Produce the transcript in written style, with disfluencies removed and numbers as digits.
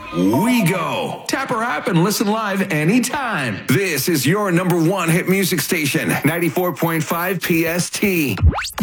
we go. Tap our app and listen live anytime. This is your number one hit music station, 94.5 PST.